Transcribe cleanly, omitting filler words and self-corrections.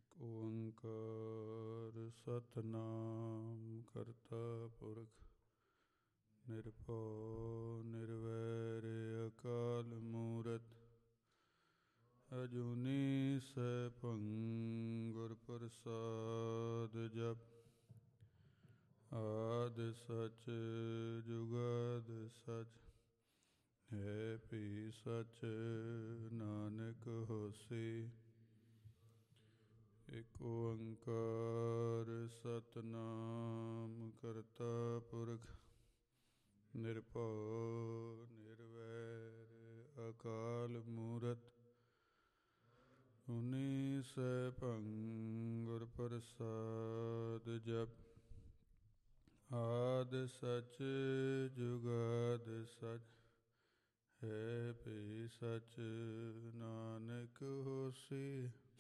ਇਕ ਓੰਕਾਰ ਸਤਿਨਾਮ ਕਰਤਾ ਪੁਰਖ ਨਿਰਭਉ ਨਿਰਵੈਰ ਅਕਾਲ ਮੂਰਤਿ ਅਜੂਨੀ ਸੈਭੰ ਗੁਰ ਪ੍ਰਸਾਦਿ ਜਪੁ। ਆਦਿ ਸਚ ਜੁਗਾਦਿ ਸਚ ਹੈ ਭੀ ਸਚ ਨਾਨਕ ਹੋਸੀ। ਇਕ ਓੰਕਾਰ ਸਤਿਨਾਮ ਕਰਤਾ ਪੁਰਖ ਨਿਰਭਉ ਨਿਰਵੈਰ ਅਕਾਲ ਮੂਰਤਿ ਅਜੂਨੀ ਸੈਭੰ ਗੁਰ ਪ੍ਰਸਾਦਿ ਜਪੁ। ਆਦਿ ਸਚ ਜੁਗਾਦਿ ਸਚ ਹੈ ਭੀ ਸਚ ਨਾਨਕ ਹੋਸੀ।